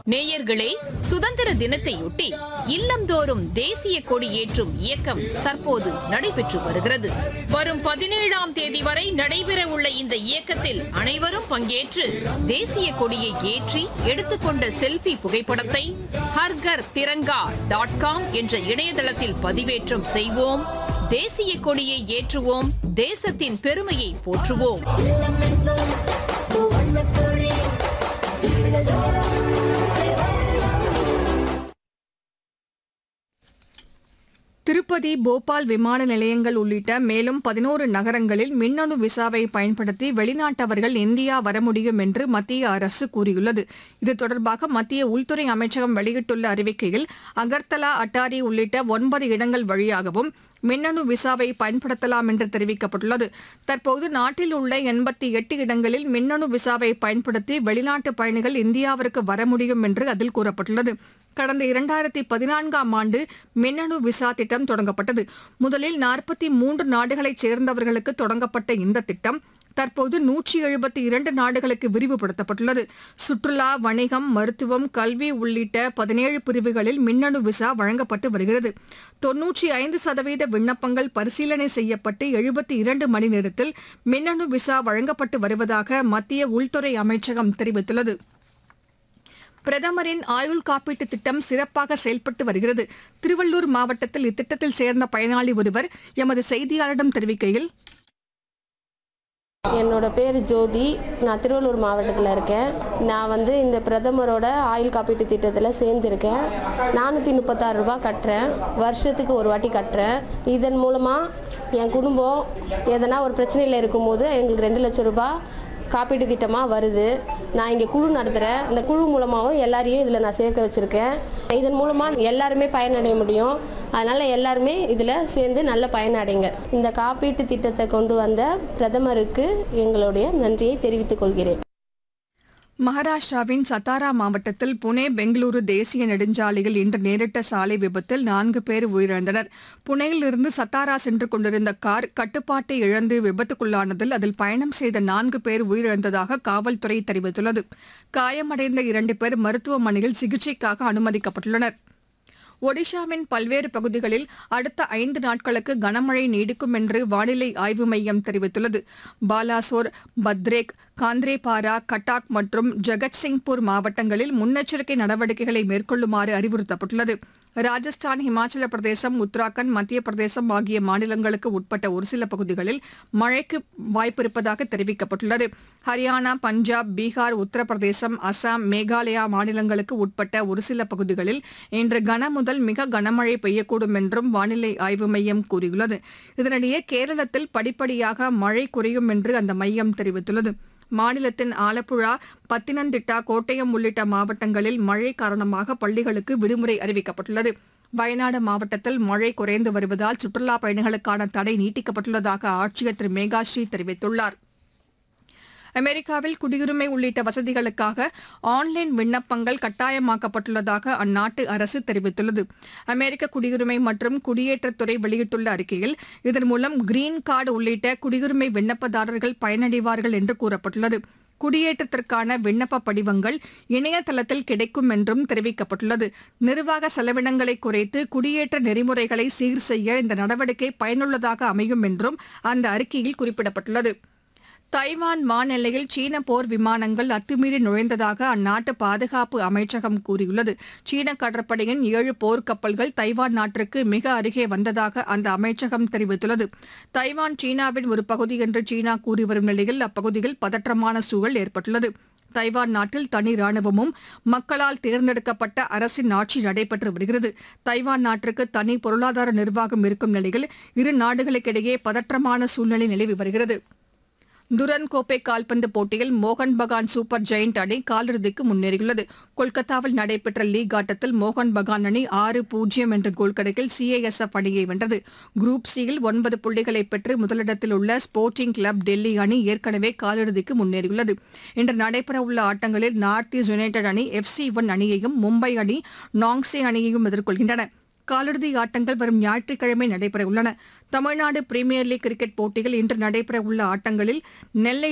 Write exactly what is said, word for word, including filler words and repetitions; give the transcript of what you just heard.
நேயர்களே, சுதந்திர தினத்தையொட்டி இல்லந்தோறும் தேசிய கொடி ஏற்றும் இயக்கம் தற்போது நடைபெற்று வருகிறது. வரும் பதினேழாம் தேதி வரை நடைபெற உள்ள இந்த இயக்கத்தில் அனைவரும் பங்கேற்று தேசிய கொடியை ஏற்றி எடுத்துக்கொண்ட செல்ஃபி புகைப்படத்தை ஹர்கர் திரங்கா டாட் காம் என்ற இணையதளத்தில் பதிவேற்றம் செய்வோம். தேசிய கொடியை ஏற்றுவோம், தேசத்தின் பெருமையை போற்றுவோம். திருப்பதி, போபால் விமான நிலையங்கள் உள்ளிட்ட மேலும் பதினோரு நகரங்களில் மின்னணு விசாவை பயன்படுத்தி வெளிநாட்டவர்கள் இந்தியா வர முடியும் என்று மத்திய அரசு கூறியுள்ளது. இது தொடர்பாக மத்திய உள்துறை அமைச்சகம் வெளியிட்டுள்ள அறிவிக்கையில் அகர்தலா, அட்டாரி உள்ளிட்ட ஒன்பது இடங்கள் வழியாகவும் மின்னணு விசாவை பயன்படுத்தலாம் என்று தெரிவிக்கப்பட்டுள்ளது. தற்போது நாட்டில் உள்ள எண்பத்தி எட்டு இடங்களில் மின்னணு விசாவை பயன்படுத்தி வெளிநாட்டு பயணிகள் இந்தியாவிற்கு வர முடியும் என்று அதில் கூறப்பட்டுள்ளது. கடந்த இரண்டாயிரத்தி பதினான்காம் ஆண்டு மின்னணு விசா திட்டம் தொடங்கப்பட்டது. முதலில் நாற்பத்தி மூன்று நாடுகளைச் சேர்ந்தவர்களுக்கு தொடங்கப்பட்ட இந்த திட்டம் தற்போது நூற்றி எழுபத்தி இரண்டு நாடுகளுக்கு விரிவுபடுத்தப்பட்டுள்ளது. சுற்றுலா, வணிகம், மருத்துவம், கல்வி உள்ளிட்ட பதினேழு பிரிவுகளில் மின்னணு விசா வழங்கப்பட்டு வருகிறது. தொன்னூற்றி ஐந்து சதவீத விண்ணப்பங்கள் பரிசீலனை செய்யப்பட்டு எழுபத்தி இரண்டு மணி நேரத்தில் மின்னணு விசா வழங்கப்பட்டு வருவதாக மத்திய உள்துறை அமைச்சகம் தெரிவித்துள்ளது. பிரதமரின் ஆயுள் காப்பீட்டு திட்டம் சிறப்பாக செயல்பட்டு வருகிறது. திருவள்ளூர் மாவட்டத்தில் இத்திட்டத்தில் சேர்ந்த பயனாளி ஒருவர் எமது செய்தியாளரிடம் தெரிவிக்கையில், என்னோட பேர் ஜோதி. நான் திருவள்ளூர் மாவட்டத்தில் இருக்கேன். நான் வந்து இந்த பிரதமரோட ஆயுள் காப்பீட்டு திட்டத்தில் சேர்ந்துருக்கேன். நானூற்றி முப்பத்தாறு ரூபா கட்டுறேன். வருஷத்துக்கு ஒரு வாட்டி கட்டுறேன். இதன் மூலமாக என் குடும்பம் எதனா ஒரு பிரச்சனையில் இருக்கும்போது எங்களுக்கு ரெண்டு லட்சம் ரூபாய் காப்பீட்டு திட்டமாக வருது. நான் இங்கே குழு நடத்துகிறேன். அந்த குழு மூலமாகவும் எல்லாரையும் இதில் நான் சேர்க்க வச்சுருக்கேன். இதன் மூலமாக எல்லாருமே பயனடைய முடியும். அதனால் எல்லாருமே இதில் சேர்ந்து நல்ல பயனடைங்க. இந்த காப்பீட்டு திட்டத்தை கொண்டு வந்த பிரதமருக்கு எங்களுடைய நன்றியை தெரிவித்துக் கொள்கிறேன். மகாராஷ்டிராவின் சத்தாரா மாவட்டத்தில் புனே பெங்களூரு தேசிய நெடுஞ்சாலையில் இன்று நேரிட்ட சாலை விபத்தில் நான்கு பேர் உயிரிழந்தனர். புனேயிலிருந்து சத்தாரா சென்று கொண்டிருந்த கார் கட்டுப்பாட்டை இழந்து விபத்துக்குள்ளானதில் அதில் பயணம் செய்த நான்கு பேர் உயிரிழந்ததாக காவல்துறை தெரிவித்துள்ளது. காயமடைந்த இரண்டு பேர் மருத்துவமனையில் சிகிச்சைக்காக அனுமதிக்கப்பட்டுள்ளனர். ஒடிஷாவின் பல்வேறு பகுதிகளில் அடுத்த ஐந்து நாட்களுக்கு கனமழை நீடிக்கும் என்று வானிலை ஆய்வு மையம் தெரிவித்துள்ளது. பாலாசோர், பத்ரேக், காந்திரேபாரா, கட்டாக் மற்றும் ஜகத்சிங்பூர் மாவட்டங்களில் முன்னெச்சரிக்கை நடவடிக்கைகளை மேற்கொள்ளுமாறு அறிவுறுத்தப்பட்டுள்ளது. ராஜஸ்தான், இமாச்சல பிரதேசம், உத்தராகண்ட், மத்திய பிரதேசம் ஆகிய மாநிலங்களுக்கு உட்பட்ட ஒரு சில பகுதிகளில் மழைக்கு வாய்ப்பிருப்பதாக தெரிவிக்கப்பட்டுள்ளது. ஹரியானா, பஞ்சாப், பீகார், உத்தரப்பிரதேசம், அசாம், மேகாலயா மாநிலங்களுக்கு உட்பட்ட ஒரு சில பகுதிகளில் இன்று கன முதல் மிக கனமழை பெய்யக்கூடும் என்றும் வானிலை ஆய்வு மையம் கூறியுள்ளது. இதனிடையே கேரளத்தில் படிப்படியாக மழை குறையும் என்று அந்த மையம் தெரிவித்துள்ளது. மாநிலத்தின் ஆலப்புழா, பத்தினந்திட்டா, கோட்டயம் உள்ளிட்ட மாவட்டங்களில் மழை காரணமாக பள்ளிகளுக்கு விடுமுறை அறிவிக்கப்பட்டுள்ளது. வயநாடு மாவட்டத்தில் மழை குறைந்து வருவதால் சுற்றுலாப் பயணிகளுக்கான தடை நீட்டிக்கப்பட்டுள்ளதாக ஆட்சியர் திரு மேகாஸ்ரீ தெரிவித்துள்ளார். அமெரிக்காவில் குடியுரிமை உள்ளிட்ட வசதிகளுக்காக ஆன்லைன் விண்ணப்பங்கள் கட்டாயமாக்கப்பட்டுள்ளதாக அந்நாட்டு அரசு தெரிவித்துள்ளது. அமெரிக்க குடியுரிமை மற்றும் குடியேற்றத்துறை வெளியிட்டுள்ள அறிக்கையில் இதன் மூலம் கிரீன் கார்டு உள்ளிட்ட குடியுரிமை விண்ணப்பதாரர்கள் பயனடைவார்கள் என்று கூறப்பட்டுள்ளது. குடியேற்றத்திற்கான விண்ணப்ப படிவங்கள் இணையதளத்தில் கிடைக்கும் என்றும் தெரிவிக்கப்பட்டுள்ளது. நிர்வாக செலவினங்களை குறைத்து குடியேற்ற நெறிமுறைகளை சீர் செய்ய இந்த நடவடிக்கை பயனுள்ளதாக அமையும் என்றும் அந்த அறிக்கையில் குறிப்பிடப்பட்டுள்ளது. தைவான் வானெல்லையில் சீன போர் விமானங்கள் அத்துமீறி நுழைந்ததாக அந்நாட்டு பாதுகாப்பு அமைச்சகம் கூறியுள்ளது. சீன கடற்படையின் ஏழு போர்க்கப்பல்கள் தைவான் நாட்டிற்கு மிக அருகே வந்ததாக அந்த அமைச்சகம் தெரிவித்துள்ளது. தைவான் சீனாவின் ஒரு பகுதி என்று சீனா கூறி வரும் நிலையில் அப்பகுதியில் பதற்றமான சூழல் ஏற்பட்டுள்ளது. தைவான் நாட்டில் தனி ராணுவமும் மக்களால் தேர்ந்தெடுக்கப்பட்ட அரசின் ஆட்சி நடைபெற்று வருகிறது. தைவான் நாட்டிற்கு தனி பொருளாதார நிர்வாகம் இருக்கும் நிலையில் இரு நாடுகளுக்கிடையே பதற்றமான சூழ்நிலை நிலவி வருகிறது. துரந்த் கோப்பை கால்பந்து போட்டியில் மோகன் பகான் சூப்பர் ஜெயண்ட் அணி காலிறுதிக்கு முன்னேறியுள்ளது. கொல்கத்தாவில் நடைபெற்ற லீக் ஆட்டத்தில் மோகன் பகான் அணி ஆறு பூஜ்ஜியம் என்ற கோல் கணக்கில் சிஐஎஸ்எஃப் அணியை வென்றது. குரூப் சியில் ஒன்பது புள்ளிகளை பெற்று முதலிடத்தில் உள்ள ஸ்போர்ட்டிங் கிளப் டெல்லி அணி ஏற்கனவே காலிறுதிக்கு முன்னேறியுள்ளது. இன்று நடைபெறவுள்ள ஆட்டங்களில் நார்த் ஈஸ்ட் யுனைடெட் அணி எஃப் சி ஒன் அணியையும், மும்பை அணி நாங்ஸே அணியையும் எதிர்கொள்கின்றன. காலிறுதி ஆட்டங்கள் வரும் ஞாயிற்றுக்கிழமை நடைபெறவுள்ளன. தமிழ்நாடு பிரீமியர் லீக் கிரிக்கெட் போட்டியில் இன்று நடைபெறவுள்ள ஆட்டங்களில் நெல்லை